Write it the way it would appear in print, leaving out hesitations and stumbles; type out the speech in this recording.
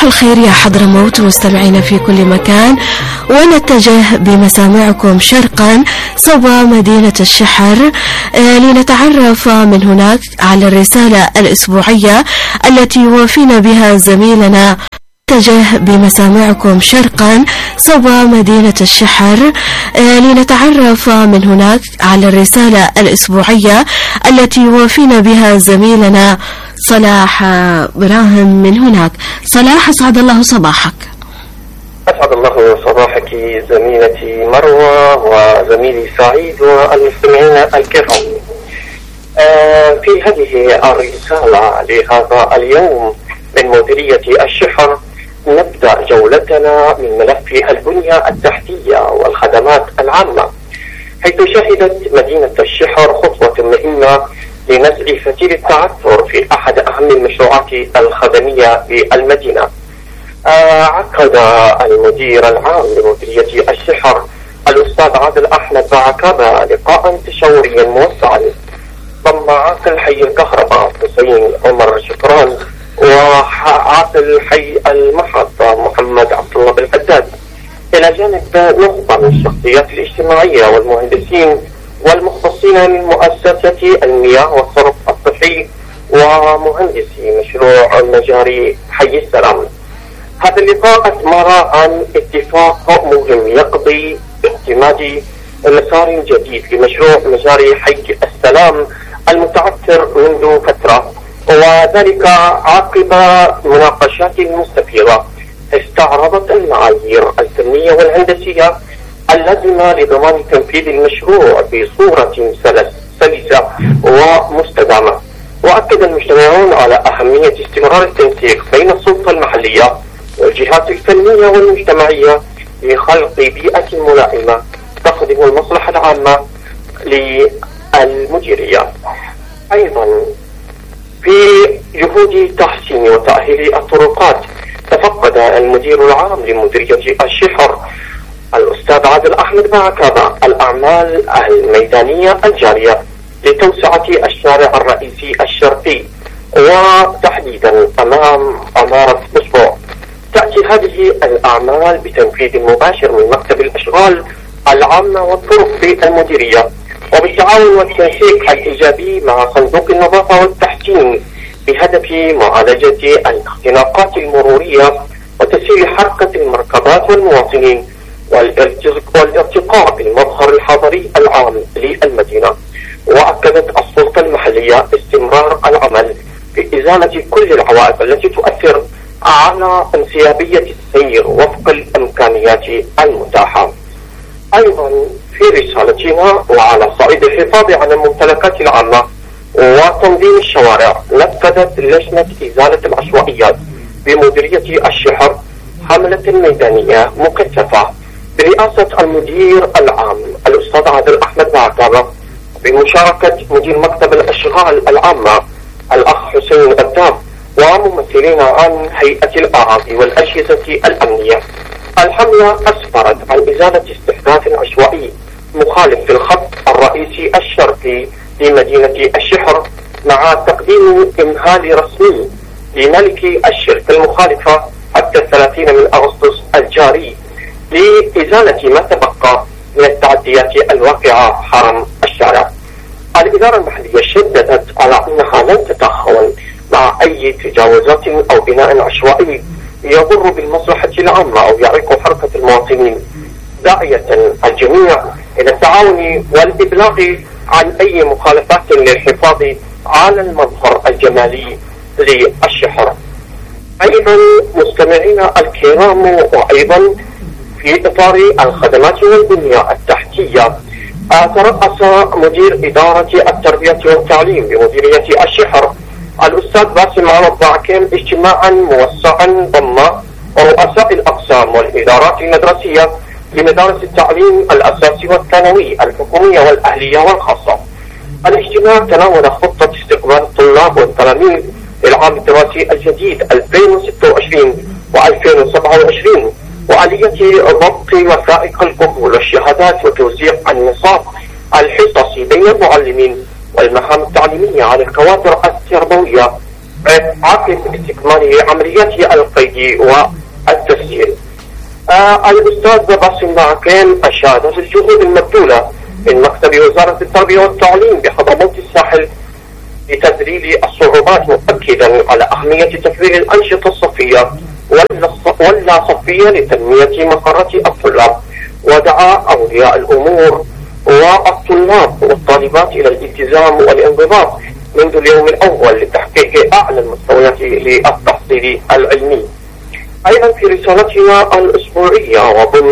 الخير يا حضرموت مستمعين في كل مكان، ونتجه بمسامعكم شرقا صوب مدينة الشحر لنتعرف من هناك على الرسالة الأسبوعية التي يوافينا بها زميلنا. نتجه بمسامعكم شرقا صوب مدينة الشحر لنتعرف من هناك على الرسالة الأسبوعية التي يوافينا بها زميلنا صلاح براهم من هناك. صلاح، أسعد الله صباحك. أسعد الله صباحك زميلتي مروة وزميلي سعيد والمستمعين الكرام. في هذه الرسالة لهذا اليوم من مديرية الشحر نبدأ جولتنا من ملف البنية التحتية والخدمات العامة، حيث شهدت مدينة الشحر خطوة مهمة لنزع فتيل التعثر في أحد أهم المشروعات الخدمية بالمدينة. عقد المدير العام لمديرية الشحر الأستاذ عادل أحمد بعكابة لقاء تشاوريا موسعا ضم عاقل حي الكهرباء حسين عمر شكران وعاقل حي المحطة محمد عبد الله بالحداد، إلى جانب نخبة من الشخصيات الاجتماعية والمهندسين والمختصين من مؤسسة المياه والصرف الصحي ومهندسي مشروع مجاري حي السلام. هذا اللقاء أثمر عن اتفاق مهم يقضي باعتماد مسار جديد لمشروع مجاري حي السلام المتعثر منذ فترة، وذلك عقب مناقشات مستفيضة استعرضت المعايير الفنية والهندسية اللازمة لضمان تنفيذ المشروع بصورة سلسة ومستدامة. وأكد المجتمعون على أهمية استمرار التنسيق بين السلطة المحلية والجهات الفنية والمجتمعية لخلق بيئة ملائمة تخدم المصلحة العامة للمديرية. أيضا في جهود تحسين وتأهيل الطرقات تفقد المدير العام لمديرية الشحر الأستاذ عادل أحمد بعكابة الأعمال الميدانية الجارية لتوسعة الشارع الرئيسي الشرقي، وتحديدا أمام عمارة أسبوع. تأتي هذه الأعمال بتنفيذ مباشر من مكتب الأشغال العامة والطرق في المديرية، وبالتعاون والتنسيق الإيجابي مع صندوق النظافة والتحسين بهدف معالجة الاختناقات المرورية وتسهيل حركة المركبات والمواطنين والارتقاء بالمظهر الحضري العام للمدينة. وأكدت السلطة المحلية استمرار العمل في إزالة كل العوائق التي تؤثر على انسيابية السير وفق الإمكانيات المتاحة. أيضا في رسالتنا وعلى صعيد الحفاظ على الممتلكات العامة وتنظيم الشوارع، نفذت لجنة إزالة العشوائيات بمديرية الشحر حملة ميدانية مكثفة برئاسة المدير العام الأستاذ عادل أحمد بعكابة بمشاركة مدير مكتب الأشغال العامة الأخ حسين غداب وممثلين عن هيئة الأراضي والأجهزة الأمنية. الحملة أسفرت عن إزالة استحداث عشوائي مخالف في الخط الرئيسي الشرقي لمدينة الشحر مع تقديم إمهال رسمي لملك الشركة المخالفة حتى 30 من أغسطس الجاري لإزالة ما تبقى من التعديات الواقعة حرم الشارع. الإدارة المحلية شددت على أنها لن تتخون مع أي تجاوزات أو بناء عشوائي يضر بالمصلحة العامة أو يعيق حركة المواطنين، داعية الجميع إلى التعاون والإبلاغ عن أي مخالفات للحفاظ على المظهر الجمالي للشحر. أيضا مستمعينا الكرام، وأيضا في إطار الخدمات والبنية التحتية، ترأس مدير إدارة التربية والتعليم بمديرية الشحر الأستاذ باسم عوض بعكيم اجتماعا موسعا ضم رؤساء الأقسام والإدارات المدرسية لمدارس التعليم الأساسي والثانوي الحكومية والأهلية والخاصة. الاجتماع تناول خطة استقبال الطلاب والتلاميذ للعام الدراسي الجديد 2026 و2027 وآلية ضبط وثائق القبول والشهادات وتوزيع النصاب الحصصي بين المعلمين والمهام التعليمية على الكوادر التربوية عقب استكمال عمليات القيد والتسجيل. الأستاذ باسم ناكين أشاد الجهود المبذولة من مكتب وزارة التربية والتعليم بحضرموت الساحل لتذليل الصعوبات، مؤكدا على أهمية تكوين الأنشطة الصفية واللا صفية لتنمية مهارات الطلاب، ودعا أولياء الأمور والطلاب والطالبات إلى الالتزام والانضباط منذ اليوم الأول لتحقيق أعلى المستويات للتحصيل العلمي. أيضا في رسالتنا الأسبوعية وضمن